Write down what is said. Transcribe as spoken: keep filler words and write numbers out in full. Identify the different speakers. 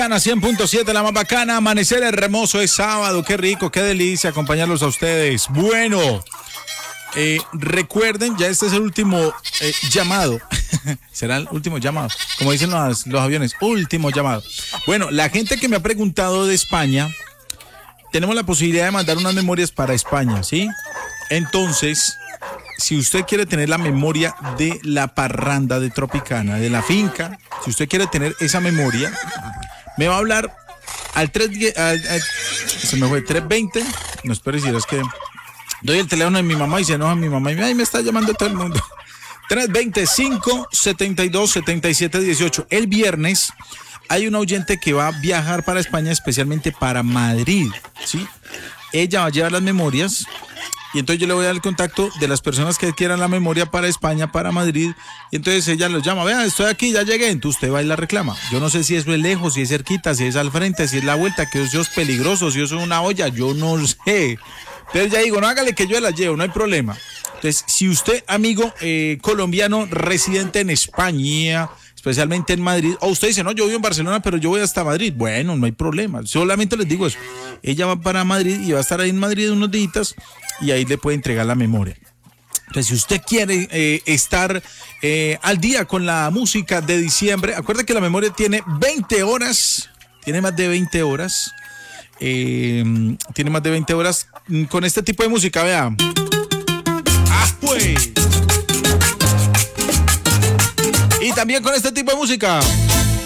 Speaker 1: cien punto siete, la más bacana. Amanecer hermoso, es sábado, qué rico, qué delicia acompañarlos a ustedes. Bueno, eh, recuerden, ya este es el último eh, llamado. Será el último llamado, como dicen los, los aviones, último llamado. Bueno, la gente que me ha preguntado de España, tenemos la posibilidad de mandar unas memorias para España, ¿sí? Entonces, si usted quiere tener la memoria de la parranda de Tropicana, de la finca, si usted quiere tener esa memoria, me va a hablar al tres, al, al, se me fue, tres veinte, no espere si es que doy el teléfono de mi mamá y se enoja mi mamá y ay, me está llamando todo el mundo. tres veinte, cinco setenta y dos, setenta y siete dieciocho. El viernes hay un oyente que va a viajar para España, especialmente para Madrid, ¿sí? Ella va a llevar las memorias y entonces yo le voy a dar el contacto de las personas que quieran la memoria para España, para Madrid, y entonces ella los llama, vea, estoy aquí, ya llegué, entonces usted va y la reclama. Yo no sé si eso es lejos, si es cerquita, si es al frente, si es la vuelta, que eso es peligroso, si eso es una olla, yo no sé. Pero ya digo, no hágale que yo la llevo, no hay problema. Entonces, si usted, amigo eh, colombiano residente en España, especialmente en Madrid, o usted dice, no, yo vivo en Barcelona, pero yo voy hasta Madrid, bueno, no hay problema, solamente les digo eso, ella va para Madrid y va a estar ahí en Madrid unos días y ahí le puede entregar la memoria. Entonces, si usted quiere eh, estar eh, al día con la música de diciembre, acuerde que la memoria tiene veinte horas, tiene más de veinte horas, eh, tiene más de veinte horas con este tipo de música, vea. ¡Ah, pues! Y también con este tipo de música.